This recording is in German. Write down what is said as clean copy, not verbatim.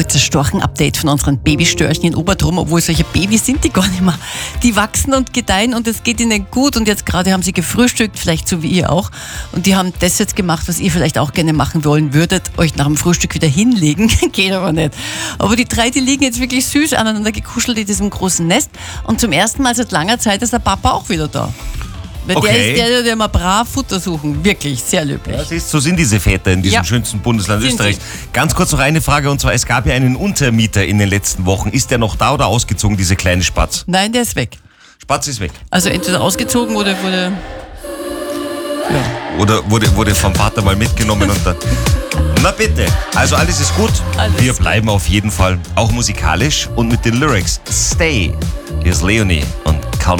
kurzes Storchen-Update von unseren Babystörchen in Obertrum, obwohl solche Babys sind die gar nicht mehr. Die wachsen und gedeihen und es geht ihnen gut und jetzt gerade haben sie gefrühstückt, vielleicht so wie ihr auch. Und die haben das jetzt gemacht, was ihr vielleicht auch gerne machen wollen würdet, euch nach dem Frühstück wieder hinlegen. Geht aber nicht. Aber die drei, die liegen jetzt wirklich süß aneinander gekuschelt in diesem großen Nest und zum ersten Mal seit langer Zeit ist der Papa auch wieder da. Weil Okay. der ist der immer brav Futter suchen. Wirklich, sehr löblich. Ja, siehst, so sind diese Väter in diesem Ja. schönsten Bundesland Sind Österreichs. Ganz kurz noch eine Frage, und zwar, es gab ja einen Untermieter in den letzten Wochen. Ist der noch da oder ausgezogen, diese kleine Spatz? Nein, der ist weg. Spatz ist weg. Also entweder ausgezogen oder wurde... Oder wurde vom Vater mal mitgenommen und dann... Na bitte. Also alles ist gut. Alles Wir gut. bleiben auf jeden Fall auch musikalisch und mit den Lyrics Stay. Hier ist Leonie und